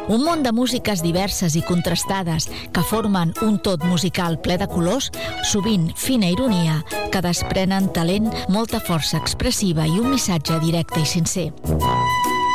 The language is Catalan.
Un món de músiques diverses i contrastades que formen un tot musical ple de colors, sovint fina ironia, que desprenen talent, molta força expressiva i un missatge directe i sincer.